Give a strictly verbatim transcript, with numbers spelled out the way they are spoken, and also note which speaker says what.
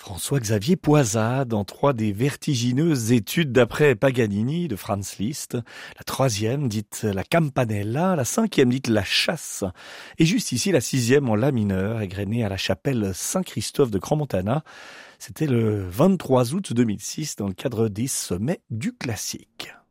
Speaker 1: François-Xavier Poisat dans trois des vertigineuses études d'après Paganini de Franz Liszt. La troisième dite la Campanella, la cinquième dite la Chasse. Et juste ici la sixième en la mineur, égrenée à la chapelle Saint-Christophe de Crans-Montana. C'était le vingt-trois août deux mille six dans le cadre des sommets du classique.